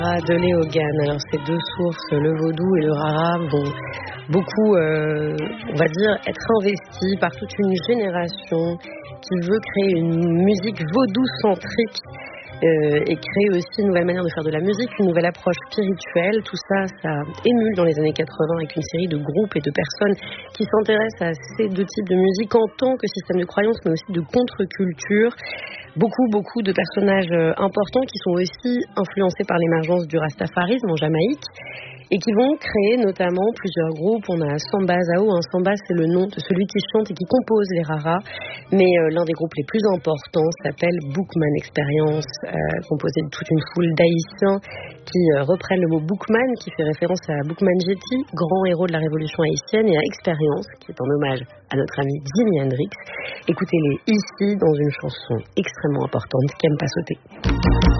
De Léogane. Alors ces deux sources, le vaudou et le rara, vont beaucoup, on va dire, être investis par toute une génération qui veut créer une musique vaudou-centrique et créer aussi une nouvelle manière de faire de la musique, une nouvelle approche spirituelle. Tout ça, ça émule dans les années 80 avec une série de groupes et de personnes qui s'intéressent à ces deux types de musique en tant que système de croyance, mais aussi de contre-culture. Beaucoup de personnages importants qui sont aussi influencés par l'émergence du rastafarisme en Jamaïque et qui vont créer notamment plusieurs groupes. On a Samba Zao. Samba, c'est le nom de celui qui chante et qui compose les raras, mais l'un des groupes les plus importants s'appelle Boukman Experience, composé de toute une foule d'Haïtiens qui reprennent le mot Boukman, qui fait référence à Boukman Jeti, grand héros de la révolution haïtienne, et à Expérience, qui est en hommage à notre ami Jimi Hendrix. Écoutez-les ici dans une chanson extrêmement importante, Qu'aime pas sauter.